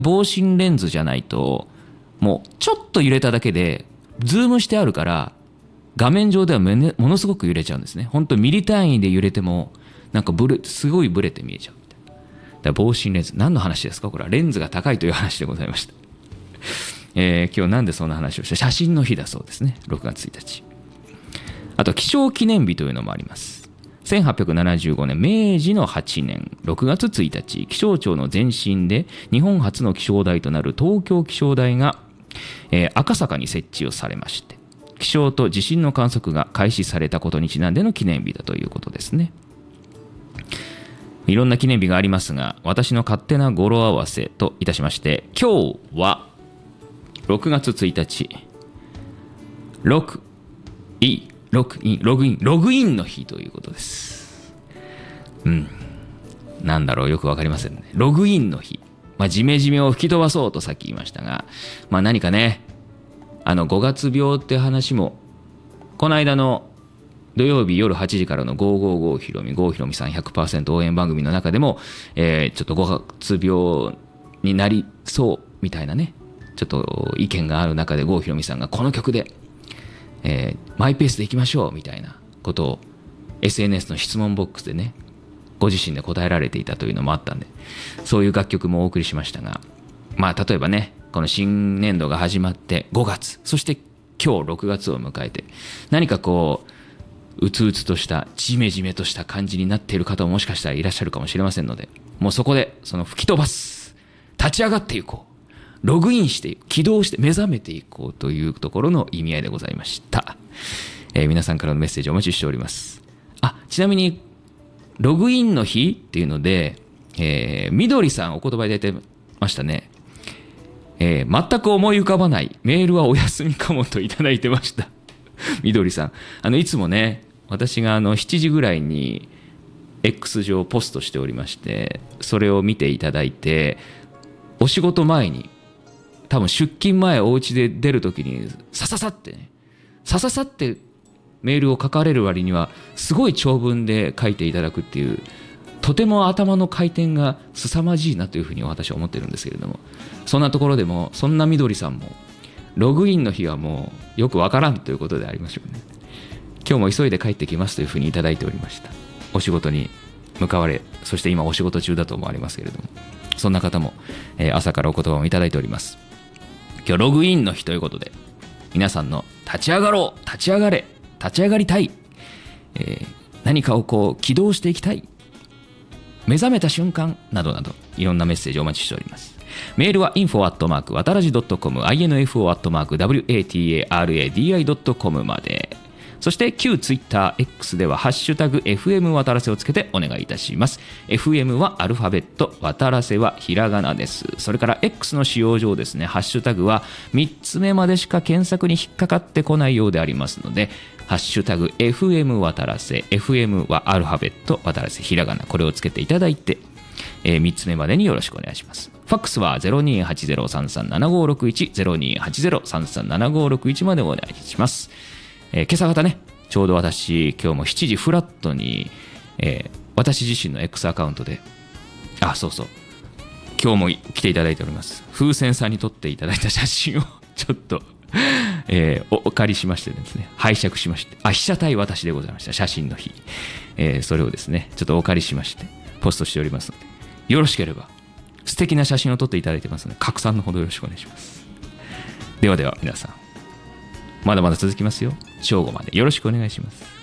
防振レンズじゃないと、もうちょっと揺れただけでズームしてあるから画面上ではものすごく揺れちゃうんですね。本当ミリ単位で揺れてもなんかすごいブレて見えちゃうみたいな。だから防振レンズ、何の話ですか？これはレンズが高いという話でございました。今日なんでそんな話をした？写真の日だそうですね。6月1日。あと気象記念日というのもあります。1875年明治の8年6月1日、気象庁の前身で日本初の気象台となる東京気象台が、赤坂に設置をされまして、気象と地震の観測が開始されたことにちなんでの記念日だということですね。いろんな記念日がありますが、私の勝手な語呂合わせといたしまして、今日は6月1日、ログインの日ということです。なんだろう、よくわかりませんね。ログインの日。ジメジメを吹き飛ばそうとさっき言いましたが、何かね、5月病って話も、この間の土曜日夜8時からの555ひろみ、郷ひろみさん 100% 応援番組の中でも、ちょっと5月病になりそうみたいなね、ちょっと意見がある中で郷ひろみさんがこの曲で、マイペースでいきましょうみたいなことを SNS の質問ボックスでね、ご自身で答えられていたというのもあったんで、そういう楽曲もお送りしましたが、例えばね、この新年度が始まって5月、そして今日6月を迎えて、何かこううつうつとしたジメジメとした感じになっている方ももしかしたらいらっしゃるかもしれませんので、もうそこでその吹き飛ばす、立ち上がっていこう、ログインしていく、起動して目覚めていこうというところの意味合いでございました。皆さんからのメッセージお待ちしております。ちなみにログインの日っていうので、みどりさんお言葉いただいてましたね。全く思い浮かばないメールはお休みかもといただいてました。みどりさん、いつもね、私が7時ぐらいに X 上ポストしておりまして、それを見ていただいて、お仕事前に多分出勤前お家で出るときにさささってメールを書かれる割にはすごい長文で書いていただくっていう、とても頭の回転が凄まじいなというふうに私は思ってるんですけれども、そんなところでもそんなみどりさんもログインの日はもうよくわからんということでありましょうね。今日も急いで帰ってきますというふうにいただいておりました。お仕事に向かわれ、そして今お仕事中だと思われますけれども、そんな方も、朝からお言葉をいただいております。今日ログインの日ということで、皆さんの立ち上がろう、立ち上がれ、立ち上がりたい、何かをこう起動していきたい、目覚めた瞬間などなど、いろんなメッセージをお待ちしております。メールは info@ わたらじ .com、 info@ wataradi.com まで。そして旧ツイッター X ではハッシュタグ FM わたらせをつけてお願いいたします。 FM はアルファベット、わたらせはひらがなです。それから X の使用上ですね、ハッシュタグは3つ目までしか検索に引っかかってこないようでありますので、ハッシュタグ FM わたらせ、 FM はアルファベット、わたらせひらがな、これをつけていただいて、3つ目までによろしくお願いします。ファックスは 0280337561 0280337561 までお願いします。今朝方ね、ちょうど私今日も7時フラットに、私自身の X アカウントで、そうそう、今日も来ていただいております風船さんに撮っていただいた写真をちょっと、お借りしましてですね、拝借しまして、被写体私でございました。写真の日、それをですねちょっとお借りしましてポストしておりますので、よろしければ素敵な写真を撮っていただいてますので、拡散のほどよろしくお願いします。ではでは皆さん、まだまだ続きますよ。正午までよろしくお願いします。